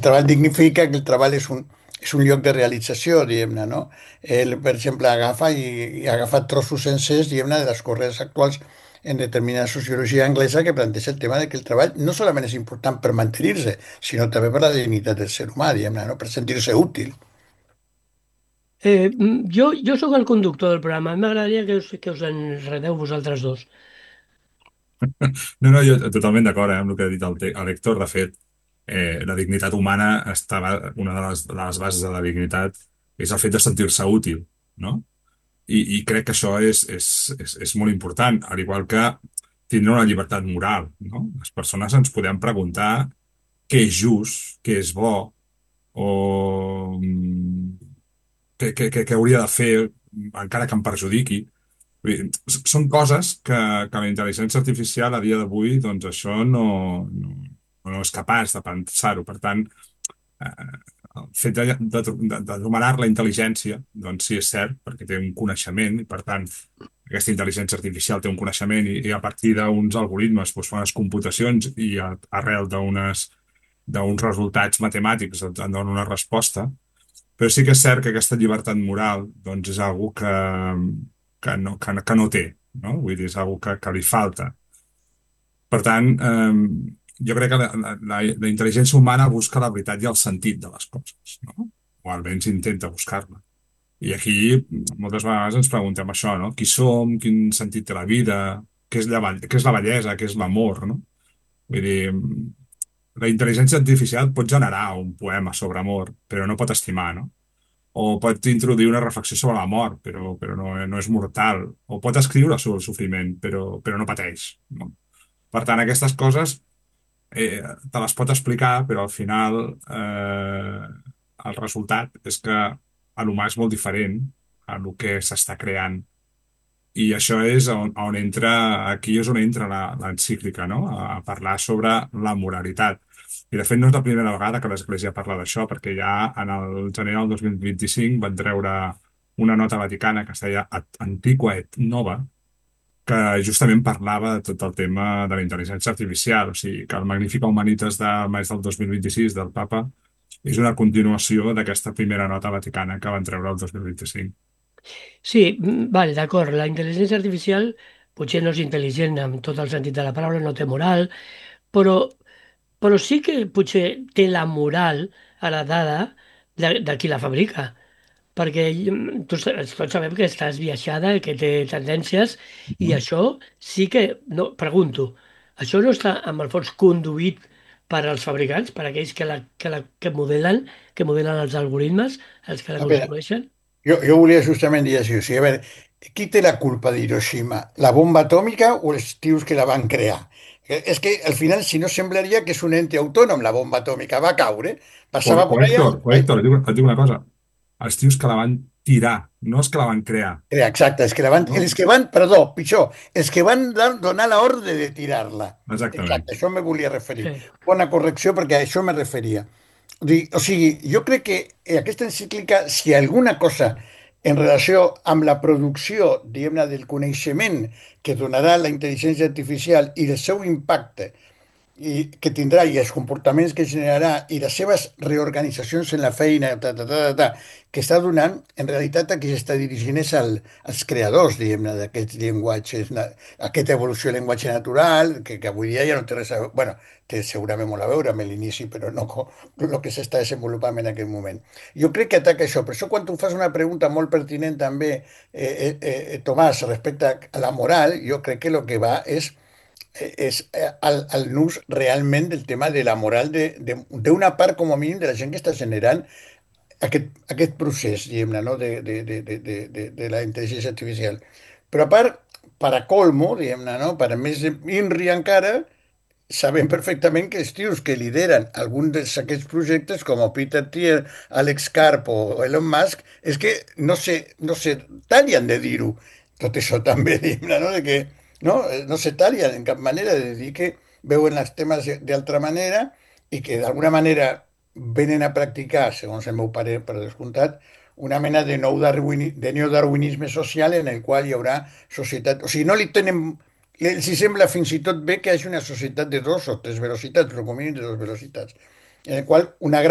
el treball dignifica, que el treball és un lloc de realització, diguem-ne, no? Ell, per exemple, i ha agafat trossos sencers, diguem-ne, de les corrents actuals en determinada sociologia anglesa que planteja el tema de que el treball no solament és important per mantenir-se, sinó també per la dignitat del ser humà, diguem-ne, no? Per sentir-se útil. Jo sóc el conductor del programa. M'agradaria que us enredeu vosaltres dos. No, no, jo totalment d'acord amb el que ha dit l'Héctor. De fet, la dignitat humana estava, una de les bases de la dignitat és el fet de sentir-se útil, no? I crec que això és molt important, al igual que tindre una llibertat moral, no? Les persones ens podem preguntar què és just, què és bo, o què hauria de fer encara que em perjudiqui. Vull dir, són coses que la intel·ligència artificial a dia d'avui, doncs això no és capaç de pensar-ho. Per tant, el fet d'anomenar-la intel·ligència, doncs sí és cert, perquè té un coneixement, i per tant, aquesta intel·ligència artificial té un coneixement i a partir d'uns algoritmes doncs, fa unes computacions i arrel d'uns resultats matemàtics et dona una resposta. Però sí que és cert que aquesta llibertat moral doncs, és algo que no té, no? Vull dir, és algo que li falta. Per tant, jo crec que la intel·ligència humana busca la veritat i el sentit de les coses, no? O almenys intenta buscar-la. I aquí moltes vegades ens preguntem això, no? Qui som, quin sentit té la vida, què és la bellesa, què és l'amor, no? Vull dir, la intel·ligència artificial pot generar un poema sobre amor, però no pot estimar, no? O pot introduir una reflexió sobre la mort, però no és mortal. O pot escriure sobre el sofriment, però no pateix, no? Per tant, aquestes coses te les pot explicar, però al final el resultat és que l'humà és molt diferent a el que s'està creant. I això és on entra, aquí és on entra l'encíclica, no? A parlar sobre la moralitat. I de fet no és la primera vegada que l'Església parla d'això, perquè ja en el gener del 2025 van treure una nota vaticana que es deia Antiqua et Nova, que justament parlava de tot el tema de la intel·ligència artificial. O sigui, que el Magnifica Humanitas de maig del 2026 del Papa és una continuació d'aquesta primera nota vaticana que van treure el 2025. Sí, vale, d'acord. La intel·ligència artificial potser no és intel·ligent en tot el sentit de la paraula, no té moral, però, però sí que potser té la moral heredada de qui la fabrica. Perquè tots sabem que està esbiaixada, que té tendències, i Mhm. això sí que, no, pregunto, això no està en el fons conduït per als fabricants, per aquells que modelen els algoritmes, els que la A veure, construeixen? jo volia justament dir això. O sigui, a veure, qui té la culpa d'Hiroshima? La bomba atòmica o els tios que la van crear? És que al final, si no, semblaria que és un ente autònom, la bomba atòmica. Va caure, O, passava per o allà. Héctor, o Héctor, et dic una cosa. Els tios que la van tirar, no els que la van crear. Exacte, No? perdó, pitjor, els que van donar l'ordre de tirar-la. Exactament. Exacte, això me volia referir. Sí. Bona correcció, perquè a això me referia. O sigui, jo crec que aquesta encíclica, si alguna cosa en relació amb la producció, diguem-ne, del coneixement que donarà la intel·ligència artificial i el seu impacte i que tindrà i els comportaments que generarà i les seves reorganitzacions en la feina que està donant, en realitat a qui s'està dirigint és als creadors, diguem-ne, d'aquests llenguatges, aquesta evolució del llenguatge natural, que avui dia ja no té res a veure, bueno, té segurament molt a veure amb l'inici, però no el que s'està desenvolupant en aquest moment. Jo crec que ataca això. Per això quan tu fas una pregunta molt pertinent també, Tomàs, respecte a la moral, jo crec que el que va és al nus realment del tema de la moral d'una part, com a mínim, de la gent que està generant aquest procés, diguem-ne, no? de la intel·ligència artificial. Però a part, per a colmo, diguem-ne, no? Per a més INRI encara, sabem perfectament que els tios que lideren algun d'aquests projectes, com el Peter Thiel, Alex Karp o Elon Musk, és que no se tallen de dir-ho. Tot això també, diguem-ne, no? De que no se tallen en cap manera de dir que veuen els temes d'altra manera i que d'alguna manera venen a practicar, segons el meu parer, per descomptat, una mena de de neodarwinisme social en el qual hi haurà societat. O sigui, no li tenen els hi sembla fins i tot bé que hi hagi una societat de dos o tres velocitats, però com a mínim de dues velocitats, en el qual una gran